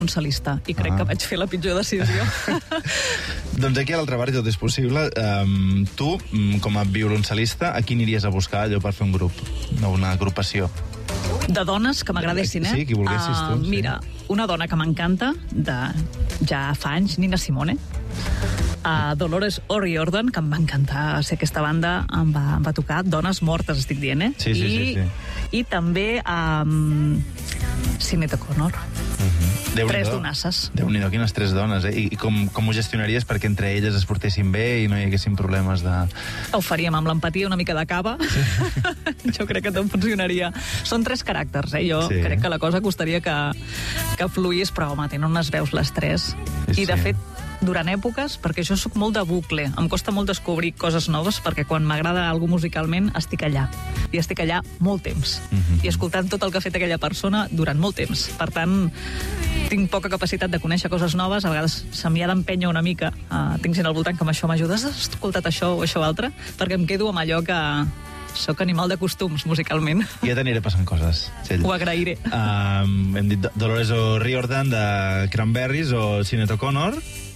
violoncel·lista, i crec que vaig fer la pitjor decisió. Doncs aquí a l'altre bar tot és possible. Tu, com a violoncel·lista, a qui aniries a buscar allò per fer un grup? Una agrupació? De dones que m'agradessin, Sí, qui volguessis tu. Mira, una dona que m'encanta, ja fa anys, Nina Simone, Dolores O'Riordan, que em va encantar ser aquesta banda, em va tocar. Dones mortes, estic dient, Sí. I també Sinead O'Connor. Tres donasses. Déu-n'hi-do, quines tres dones, eh? I com ho gestionaries perquè entre elles es portessin bé i no hi haguessin problemes de... Ho faríem amb l'empatia, una mica de cava. Sí. Jo crec que tot funcionaria. Són tres caràcters, Jo crec que la cosa costaria que fluís, però, home, tenen unes veus les tres. I, de fet, durant èpoques, perquè jo sóc molt de bucle, em costa molt descobrir coses noves, perquè quan m'agrada alguna musicalment estic allà. I estic allà molt temps. I escoltant tot el que ha fet aquella persona durant molt temps. Per tant, tinc poca capacitat de conèixer coses noves, a vegades se m'hi ha d'empènyer una mica. Tinc gent al voltant que amb això m'ajuda. Has escoltat això o això altre? Perquè em quedo amb allò que... Soc animal de costums, musicalment. Ja t'aniré passant coses, Txell. Ho agrairé. Hem dit Dolores O'Riordan, de Cranberries, o Sinead O'Connor.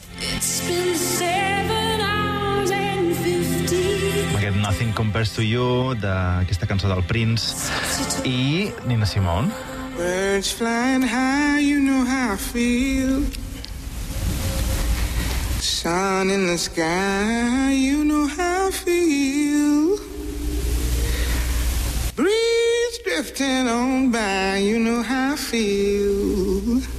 Amb aquest Nothing Compares to You, d'aquesta cançó del Prince. I Nina Simone. Birds flying high, you know how I feel. Sun in the sky, you know how I feel. Breeze drifting on by, you know how I feel.